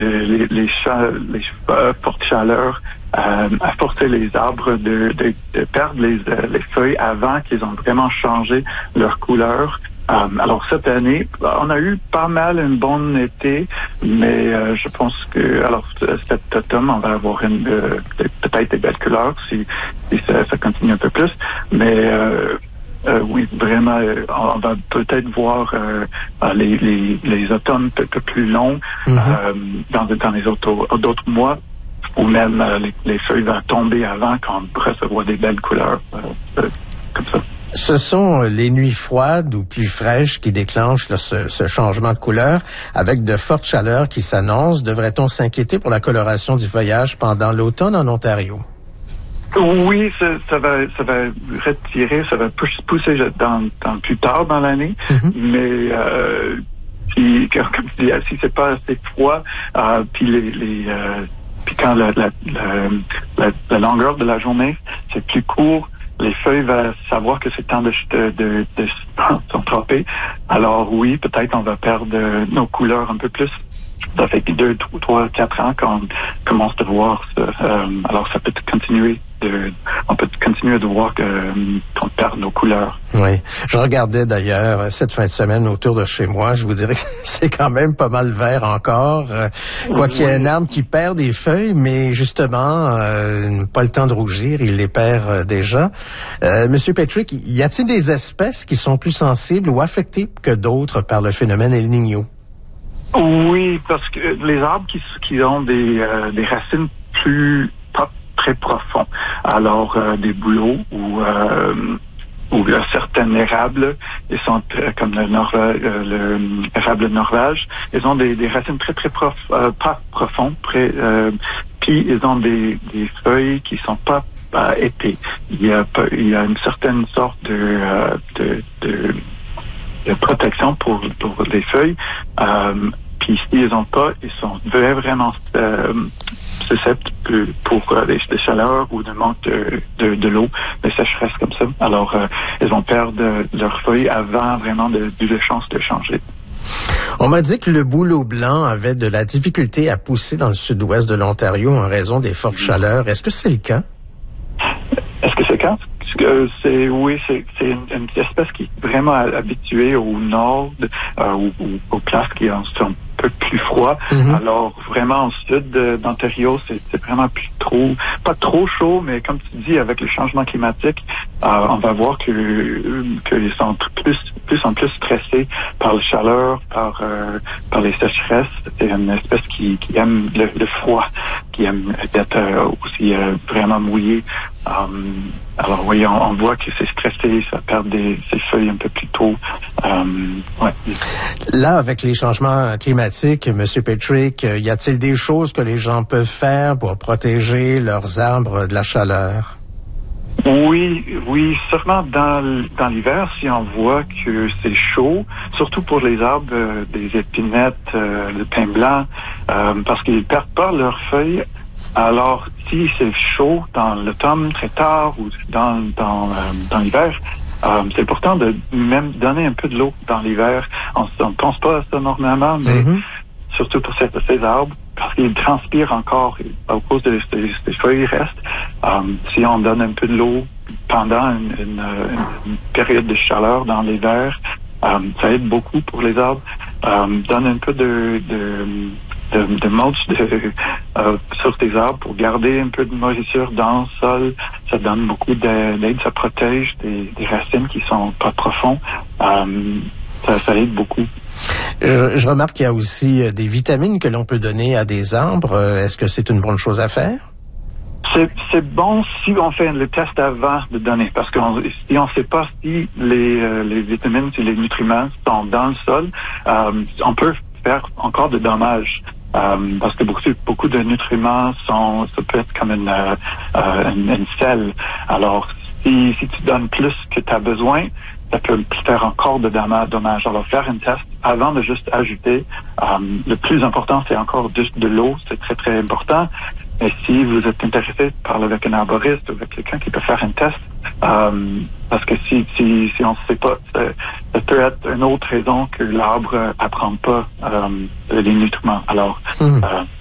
les fortes chaleurs à forcer les arbres de perdre les feuilles avant qu'ils ont vraiment changé leur couleur. Alors cette année, on a eu pas mal un bon été, mais je pense que cet automne, on va avoir peut-être des belles couleurs si ça continue un peu plus. Mais oui, vraiment, on va peut-être voir les automnes un peu plus longs dans les d'autres mois, ou même les feuilles vont tomber avant qu'on recevoir des belles couleurs comme ça. Ce sont les nuits froides ou plus fraîches qui déclenchent ce changement de couleur avec de fortes chaleurs qui s'annoncent. Devrait-on s'inquiéter pour la coloration du feuillage pendant l'automne en Ontario? Oui, ça va retirer, ça va pousser dans plus tard dans l'année, mais comme tu dis, si c'est pas assez froid, puis puis quand la longueur de la journée c'est plus court, les feuilles vont savoir que c'est temps de s'entroper. Alors oui, peut-être on va perdre nos couleurs un peu plus. Ça fait 2, 3, 4 ans qu'on commence de voir ça. Alors ça peut continuer on peut continuer de voir qu'on perd nos couleurs. Oui. Je regardais d'ailleurs cette fin de semaine autour de chez moi. Je vous dirais que c'est quand même pas mal vert encore. Quoi qu'il y ait un arbre qui perd des feuilles, mais justement, pas le temps de rougir, il les perd déjà. Monsieur Patrick, y a-t-il des espèces qui sont plus sensibles ou affectées que d'autres par le phénomène El Niño? Oui, parce que les arbres qui ont des racines pas très profondes, alors des bouleaux ou certains érables, ils sont comme l'érable Norvège, ils ont des racines très pas profondes, puis ils ont des feuilles qui sont pas épais. Il y a une certaine sorte de protection pour les feuilles. Puis s'ils n'ont pas, ils sont vraiment susceptibles pour les chaleurs ou de manque de l'eau, de sécheresse comme ça. Alors, ils vont perdre leurs feuilles avant vraiment de chance de changer. On m'a dit que le bouleau blanc avait de la difficulté à pousser dans le sud-ouest de l'Ontario en raison des fortes chaleurs. Est-ce que c'est le cas? Est-ce que c'est le cas? C'est une espèce qui est vraiment habituée au nord ou aux places qui sont un peu plus froid. Alors vraiment au sud d'Ontario, c'est vraiment pas trop chaud, mais comme tu dis, avec le changement climatique, on va voir qu'ils sont plus en plus stressés par la chaleur, par les sécheresses. C'est une espèce qui aime le froid, qui aime être aussi vraiment mouillé. Alors oui, on voit que c'est stressé, ça perd ses feuilles un peu plus tôt. Ouais. Là, avec les changements climatiques, Monsieur Patrick, y a-t-il des choses que les gens peuvent faire pour protéger leurs arbres de la chaleur? Oui, sûrement dans l'hiver, si on voit que c'est chaud, surtout pour les arbres, des épinettes, le pin blanc, parce qu'ils perdent pas leurs feuilles. Alors, si c'est chaud dans l'automne très tard ou dans l'hiver, c'est important de même donner un peu de l'eau dans l'hiver. On ne pense pas à ça normalement, mais surtout pour ces arbres, parce qu'ils transpirent encore à cause des feuilles restent. Si on donne un peu de l'eau pendant une période de chaleur dans l'hiver, ça aide beaucoup pour les arbres. Donne un peu de mulch sur tes arbres pour garder un peu de moisissure dans le sol. Ça donne beaucoup d'aide, ça protège des racines qui sont pas profondes. Ça aide beaucoup. Je remarque qu'il y a aussi des vitamines que l'on peut donner à des arbres. Est-ce que c'est une bonne chose à faire? C'est bon si on fait le test avant de donner, parce que si on ne sait pas si les vitamines, si les nutriments sont dans le sol, on peut faire encore de dommages. Parce que beaucoup de nutriments ça peut être comme une selle. Alors, si tu donnes plus que tu as besoin, ça peut faire encore de dommages. Alors, faire un test avant de juste ajouter. Le plus important, c'est encore juste de l'eau. C'est très, très important. Et si vous êtes intéressé, parlez avec un arboriste ou avec quelqu'un qui peut faire un test Parce que si on ne sait pas, ça peut être une autre raison que l'arbre apprend pas les nutriments. Alors,